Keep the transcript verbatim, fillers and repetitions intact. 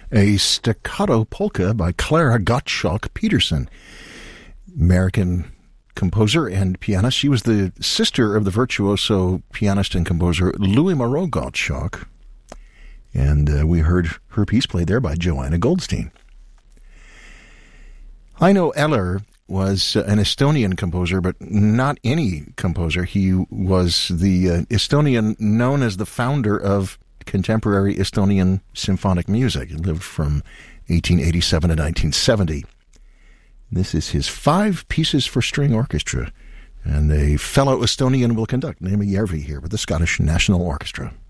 a staccato polka by Clara Gottschalk Peterson, American composer and pianist. She was the sister of the virtuoso pianist and composer Louis Moreau Gottschalk, and uh, we heard her piece played there by Joanna Goldstein. Heino Eller was uh, an Estonian composer, but not any composer. He was the uh, Estonian known as the founder of contemporary Estonian symphonic music. He lived from eighteen eighty-seven to nineteen seventy. This is his Five Pieces for String Orchestra, and a fellow Estonian will conduct, Naimi Järvi here with the Scottish National Orchestra.